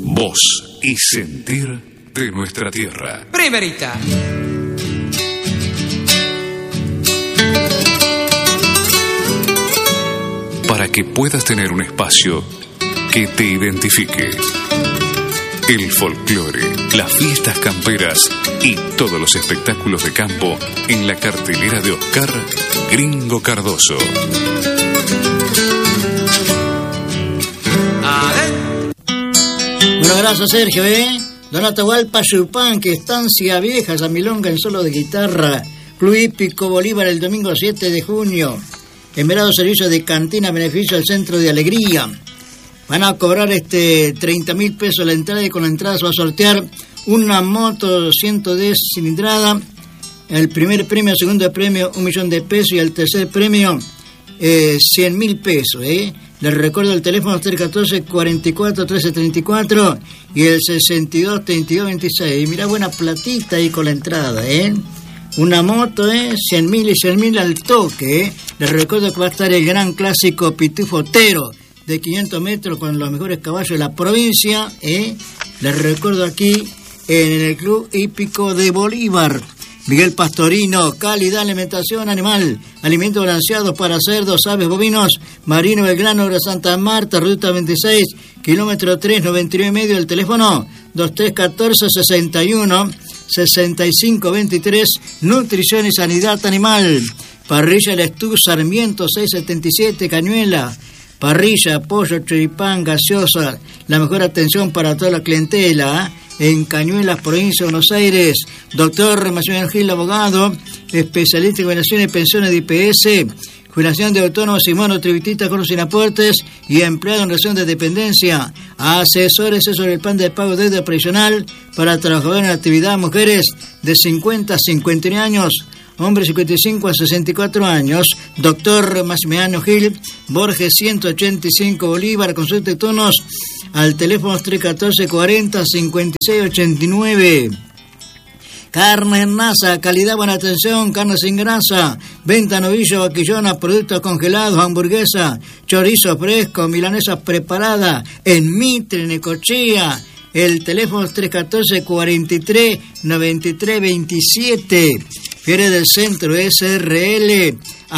voz y sentir de nuestra tierra. Primerita. Para que puedas tener un espacio que te identifique. El folclore, las fiestas camperas y todos los espectáculos de campo en la cartelera de Oscar Gringo Cardoso. Bueno, gracias Sergio, Don Atahualpa Yupanqui, Estancia Vieja, San Milonga en solo de guitarra, Club Hípico Bolívar el domingo 7 de junio, Enverado servicio de cantina, beneficio al Centro de Alegría. Van a cobrar 30.000 pesos la entrada y con la entrada se va a sortear una moto 110 cilindrada, el primer premio, segundo premio 1.000.000 de pesos y el tercer premio 100.000 pesos, Les recuerdo el teléfono 314-44-1334 y el 62-32-26. Mirá, buena platita ahí con la entrada, Una moto, 100.000 y 100.000 al toque, Les recuerdo que va a estar el gran clásico Pitufo Otero de 500 metros con los mejores caballos de la provincia, Les recuerdo aquí en el Club Hípico de Bolívar. Miguel Pastorino, calidad, alimentación animal, alimentos balanceados para cerdos, aves, bovinos, Marino Belgrano, Santa Marta, ruta 26, kilómetro 3, 99,5, el teléfono 2314-61-6523, nutrición y sanidad animal, parrilla El Estú, Sarmiento 677, Cañuela, parrilla, pollo, choripán, gaseosa, la mejor atención para toda la clientela, en Cañuelas, provincia de Buenos Aires. Doctor Maximiliano Gil, abogado, especialista en jubilaciones y pensiones de IPS, jubilación de autónomos y monotributistas con los sin aportes y empleados en relación de dependencia. Asesores sobre el plan de pago de deuda previsional para trabajadores en actividad, mujeres de 50 a 59 años, hombres 55 a 64 años. Doctor Maximiliano Gil, Borges 185 Bolívar, consulte turnos al teléfono 314-40-5689. Carne en masa, calidad, buena atención, carne sin grasa, venta novillo, vaquillona, productos congelados, hamburguesa, chorizo fresco, milanesa preparada, en Mitre, Necochea. El teléfono es 314-43-9327. Feria del Centro SRL.